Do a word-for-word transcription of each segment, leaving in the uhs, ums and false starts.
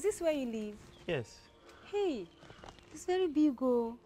this where you live? Yes. Hey, it's very big, oh.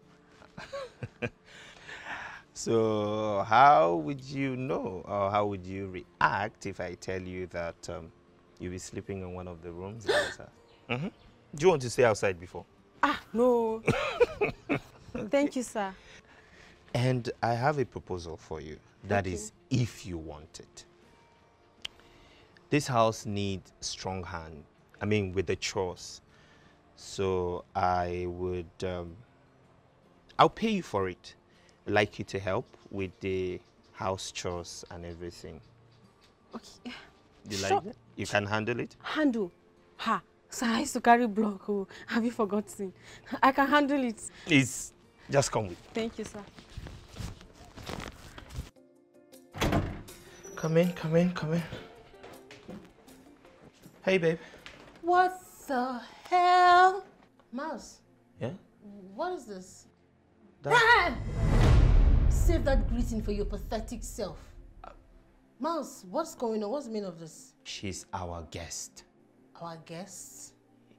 So how would you know, or how would you react if I tell you that um, you'll be sleeping in one of the rooms in this house? Mm-hmm. Do you want to stay outside before? Ah, no. Thank you, sir. And I have a proposal for you. That Okay. is, if you want it. This house needs strong hand. I mean, with the chores. So I would, um, I'll pay you for it. I'd like you to help with the house chores and everything. Okay. You Sure. like that? You can handle it? Handle? Ha. Sir, I used to carry block. Oh. Have you forgotten? I can handle it. Please, just come with me. Thank you, sir. Come in, come in, come in. Hey, babe. What the hell? Mouse, Yeah? what is this? That... Save that greeting for your pathetic self. Mouse, what's going on? What's the meaning of this? She's our guest. Our guests?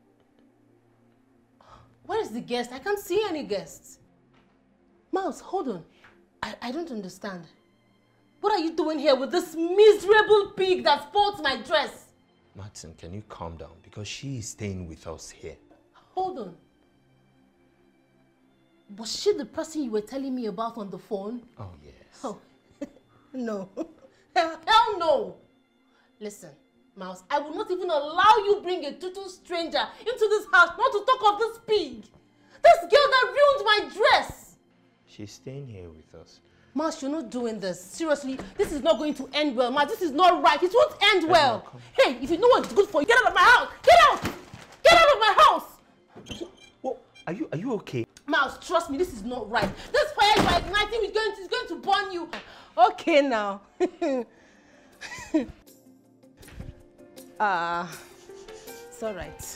Where is the guest? I can't see any guests. Mouse, hold on. I, I don't understand. What are you doing here with this miserable pig that spoils my dress? Martin, can you calm down? Because she is staying with us here. Hold on. Was she the person you were telling me about on the phone? Oh, yes. Oh, no. Hell no. Listen, Mouse, I will not even allow you bring a total stranger into this house, not to talk of this pig. This girl that ruined my dress. She's staying here with us. Mouse, you're not doing this. Seriously, this is not going to end well. Mouse, this is not right. It won't end well. Hey, if you know what's good for you, get out of my house. Get out. Get out of my house. Well, are you, are you okay? Mouse, trust me, this is not right. This fire you are igniting is going to, is going to burn you. Okay now. Ah, uh, it's all right.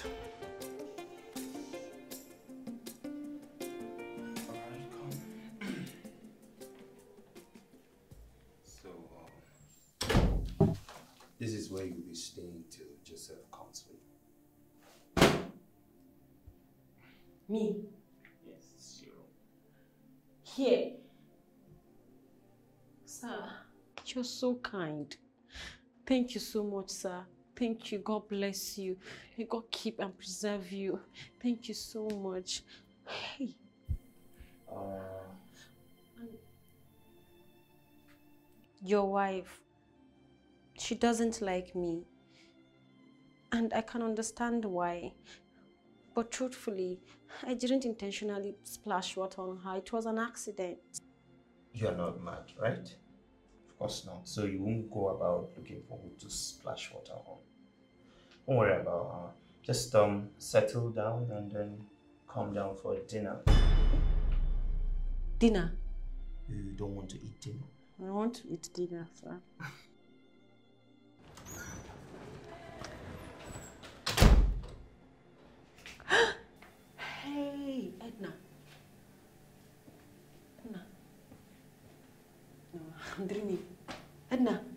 So, um, this is where you'll be staying till Joseph comes with. Me? Yes, you. Here. Sir, you're so kind. Thank you so much, sir. Thank you. God bless you. May God keep and preserve you. Thank you so much. Hey. Uh, Your wife, she doesn't like me. And I can understand why. But truthfully, I didn't intentionally splash water on her. It was an accident. You're not mad, right? Of course not. So you won't go about looking for who to splash water on. Don't worry about her. Just um settle down and then come down for dinner. Dinner? You don't want to eat dinner? I want to eat dinner, sir. Hey, Edna. Edna. No, I'm dreaming. Edna.